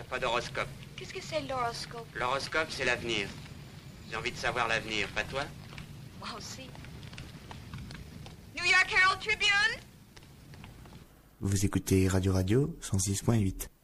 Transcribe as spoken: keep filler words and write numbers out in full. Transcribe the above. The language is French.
a pas d'horoscope. Qu'est-ce que c'est l'horoscope? L'horoscope, c'est l'avenir. J'ai envie de savoir l'avenir, pas toi? Moi aussi. New York Herald Tribune. Vous écoutez Radio Radio cent six point huit.